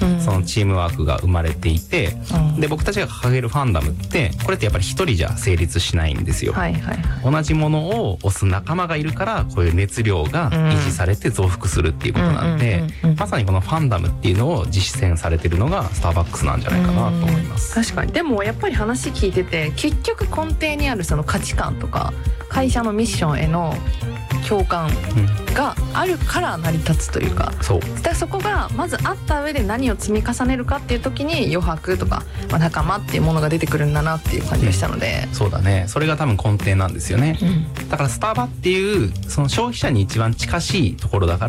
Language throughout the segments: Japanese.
そのチームワークが生まれていて、で僕たちが掲げるファンダムってこれってやっぱり一人じゃ成立しないんですよ。同じものを推す仲間がいるからこういう熱量が維持されて増幅するっていうことなんで、まさにこのファンダムっていうのを実践されてるのがスターバックスなんじゃないかなと思います。 確かに。でもやっぱり話聞いてて結局根底にあるその価値観とか会社のミッションへの共感があるから成り立つというか、そこがまずあった上で何を積み重ねるかっていう時に余白とか、仲間っていうものが出てくるんだなっていう感じがしたので、 そうだね、それが多分根底なんですよね、だからスタバっていうその消費者に一番近しいところだから、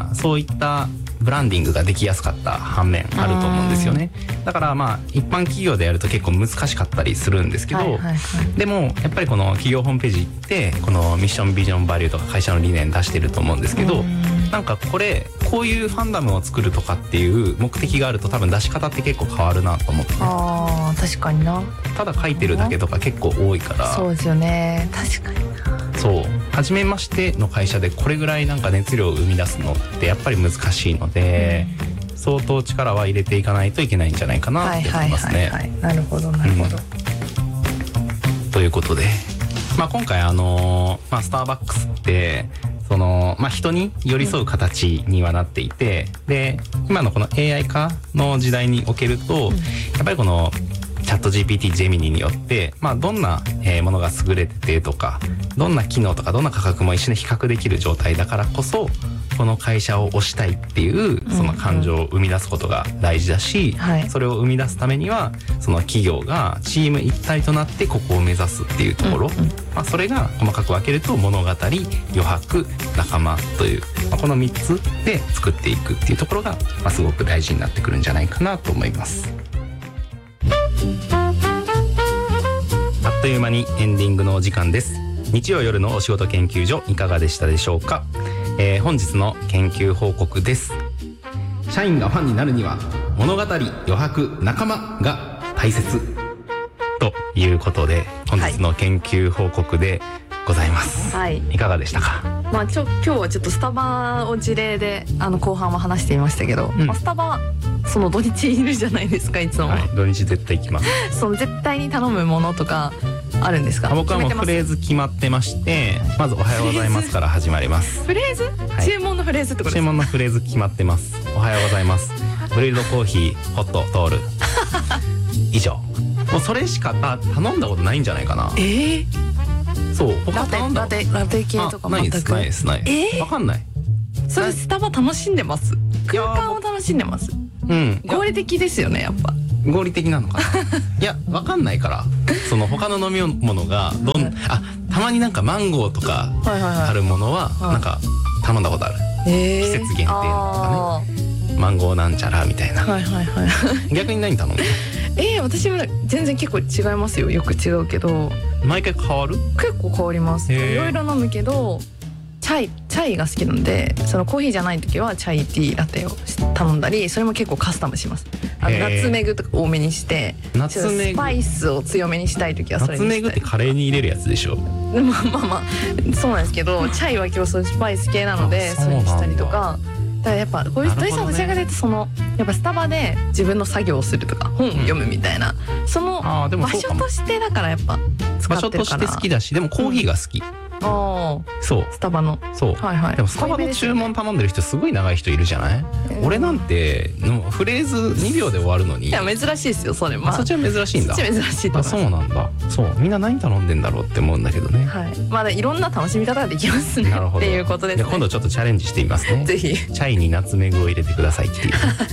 そういったブランディングができやすかった反面あると思うんですよね。だから一般企業でやると結構難しかったりするんですけど、でもやっぱりこの企業ホームページってこのミッションビジョンバリューとか会社の理念出してると思うんですけど、なんかこういうファンダムを作るとかっていう目的があると多分出し方って結構変わるなと思って、 確かにな。 ただ書いてるだけとか結構多いから。 そうですよね、確かにな。 そう、初めましての会社でこれぐらいなんか熱量を生み出すのってやっぱり難しいので、相当力は入れていかないといけないんじゃないかなって思いますね。 なるほどなるほど、 ということで、今回スターバックスってその人に寄り添う形にはなっていて、で今のこの AI 化の時代におけると、やっぱりこのチャット GPT ジェミニによって、どんなものが優れててとか、どんな機能とかどんな価格も一緒に比較できる状態だからこそ、この会社を推したいっていうその感情を生み出すことが大事だし、それを生み出すためにはその企業がチーム一体となってここを目指すっていうところ、それが細かく分けると物語、余白、仲間という、この3つで作っていくっていうところが、すごく大事になってくるんじゃないかなと思います。あっという間にエンディングのお時間です。日曜夜のお仕事研究所いかがでしたでしょうか。本日の研究報告です。社員がファンになるには物語、余白、仲間が大切ということで、本日の研究報告でございます、いかがでしたか。 今日はちょっとスタバを事例で後半は話していましたけど、スタバその土日いるじゃないですか、いつも、 土日絶対行きます。 その絶対に頼むものとかあるんですか。 僕はもうフレーズ決まってまして、まずおはようございますから始まります。 フレーズ、注文のフレーズってことですか。 注文のフレーズ決まってます。おはようございます、ブリルドコーヒーホットトール以上。もうそれしか頼んだことないんじゃないかな。そう、他頼んだラテ系とか全くないです。わかんない。 それスタバ楽しんでます。空間を楽しんでます。合理的ですよね、やっぱ。 合理的なのかな。いや、わかんないから、その他の飲み物がたまになんかマンゴーとかあるものはなんか頼んだことある。季節限定のとかね、マンゴーなんちゃらみたいな。逆に何頼むの。 私は全然結構違いますよ。よく違うけど。 毎回変わる。 結構変わります。いろいろ飲むけど、チャイが好きなので、そのコーヒーじゃない時はチャイティーラテを頼んだり、それも結構カスタムします。ナツメグとか多めにして、スパイスを強めにしたい時はそれにしたり。ナツメグってカレーに入れるやつでしょ。 そうなんですけど、チャイは今日そういうスパイス系なのでそれにしたりとか。だからやっぱこういう土井さんどちらかというと、そのやっぱスタバで自分の作業をするとか本を読むみたいな、その場所としてだからやっぱ使ってるから。場所として好きだし、でもコーヒーが好き。そう、 スタバの。 でもスタバの注文頼んでる人すごい長い人いるじゃない。俺なんてフレーズ2秒で終わるのに。いや珍しいですよそれ。そっちは珍しいんだ。そっち珍しいと思います。そうなんだ。そう、みんな何頼んでんだろうって思うんだけどね。まだいろんな楽しみ方ができますねっていうことですね。今度ちょっとチャレンジしてみますね。ぜひ。チャイにナツメグを入れてくださいっていう。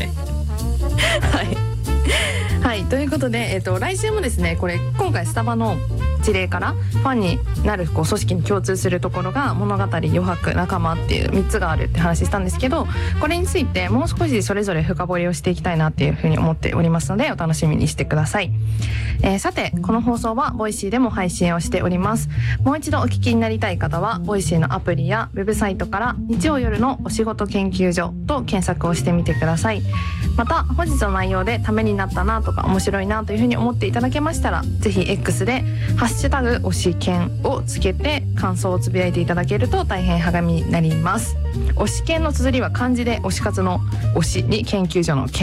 ということで、来週もですね、これ今回スタバの事例からファンになる組織に共通するところが物語、余白、仲間っていう3つがあるって話したんですけど、これについてもう少しそれぞれ深掘りをしていきたいなっていうふうに思っておりますので、お楽しみにしてください。さて、この放送はボイシーでも配信をしております。もう一度お聞きになりたい方はボイシーのアプリやウェブサイトから日曜夜のお仕事研究所と検索をしてみてください。また本日の内容でためになったなとか面白いなというふうに思っていただけましたら、ぜひ X でハッシュタグ推し研をつけて感想をつぶやいていただけると大変励みになります。推し研の綴りは漢字で推し活の推しに研究所の研